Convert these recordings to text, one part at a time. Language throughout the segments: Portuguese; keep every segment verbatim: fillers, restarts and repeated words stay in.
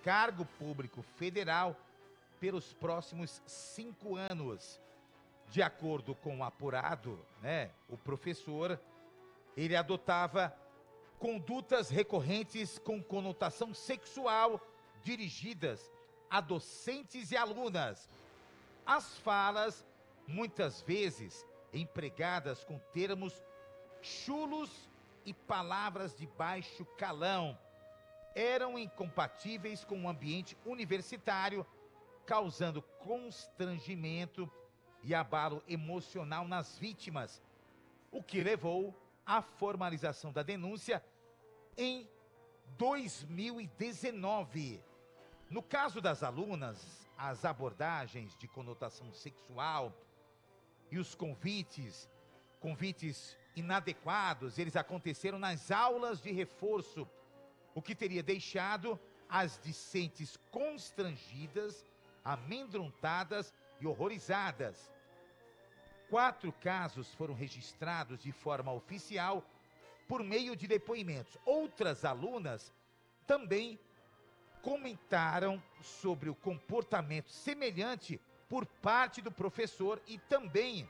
cargo público federal pelos próximos cinco anos. De acordo com o apurado, né, o professor, ele adotava condutas recorrentes com conotação sexual dirigidas a docentes e alunas. As falas, muitas vezes empregadas com termos chulos e palavras de baixo calão, eram incompatíveis com o ambiente universitário, causando constrangimento e abalo emocional nas vítimas, o que levou à formalização da denúncia em dois mil e dezenove. No caso das alunas, as abordagens de conotação sexual e os convites, convites inadequados, eles aconteceram nas aulas de reforço, o que teria deixado as discentes constrangidas, amedrontadas e horrorizadas. Quatro casos foram registrados de forma oficial por meio de depoimentos. Outras alunas também comentaram sobre o comportamento semelhante por parte do professor e também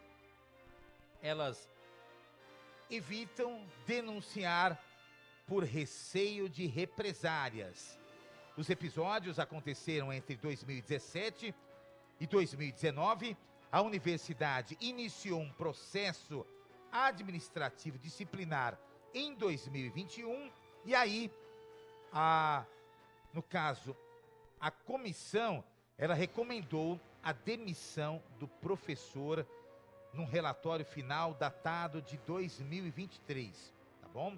elas evitam denunciar por receio de represálias. Os episódios aconteceram entre dois mil e dezessete e dois mil e dezenove. A universidade iniciou um processo administrativo disciplinar em dois mil e vinte e um e aí, a, no caso, a comissão, ela recomendou a demissão do professor num relatório final datado de dois mil e vinte e três, tá bom?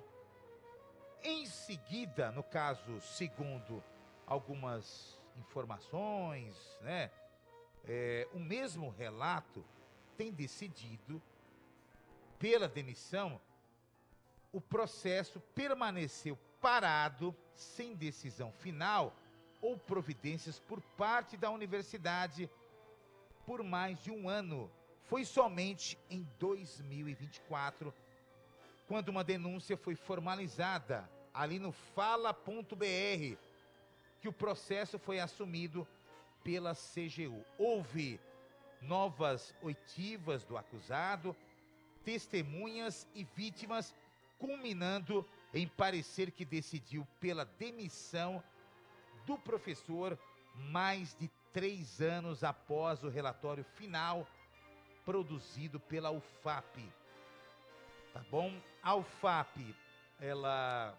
Em seguida, no caso, segundo algumas informações, né, é, o mesmo relato tem decidido, pela demissão, o processo permaneceu parado, sem decisão final ou providências por parte da universidade por mais de um ano. Foi somente em dois mil e vinte e quatro, quando uma denúncia foi formalizada ali no fala ponto br, que o processo foi assumido pela C G U. Houve novas oitivas do acusado, testemunhas e vítimas, culminando em parecer que decidiu pela demissão do professor mais de três anos após o relatório final produzido pela U F A P. Tá bom? A U F A P, ela...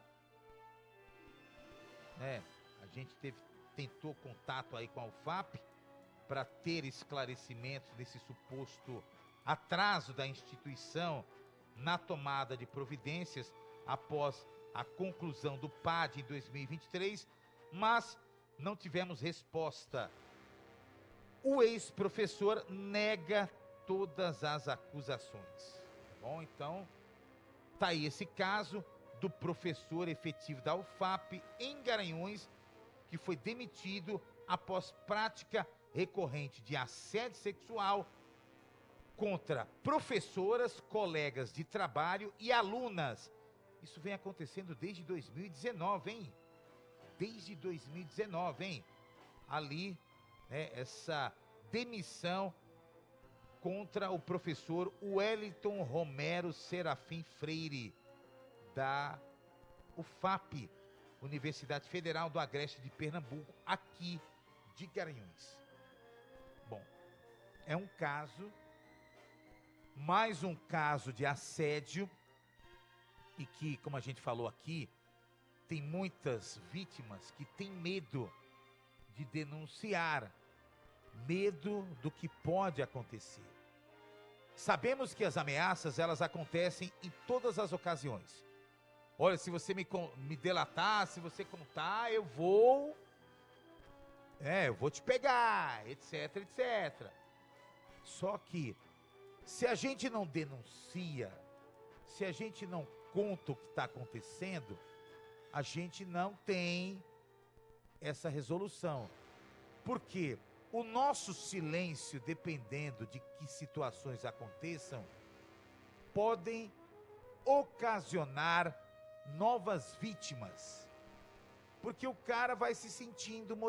É, a gente teve, tentou contato aí com a U F A P para ter esclarecimentos desse suposto atraso da instituição na tomada de providências após a conclusão do P A D em dois mil e vinte e três, mas não tivemos resposta. O ex-professor nega todas as acusações. Tá bom? Então, tá aí esse caso do professor efetivo da U F A P em Garanhuns, que foi demitido após prática recorrente de assédio sexual contra professoras, colegas de trabalho e alunas. Isso vem acontecendo desde dois mil e dezenove, hein? Desde dois mil e dezenove, hein? Ali, né, essa demissão contra o professor Wellington Romero Serafim Freire, da U F A P, Universidade Federal do Agreste de Pernambuco, aqui de Garanhuns. Bom, é um caso, mais um caso de assédio, e que, como a gente falou aqui, tem muitas vítimas que têm medo de denunciar, medo do que pode acontecer. Sabemos que as ameaças, elas acontecem em todas as ocasiões. Olha, se você me, me delatar, se você contar, eu vou... É, eu vou te pegar, etc, etcétera. Só que, se a gente não denuncia, se a gente não conta o que está acontecendo, a gente não tem essa resolução. Por quê? O nosso silêncio, dependendo de que situações aconteçam, podem ocasionar novas vítimas. Porque o cara vai se sentindo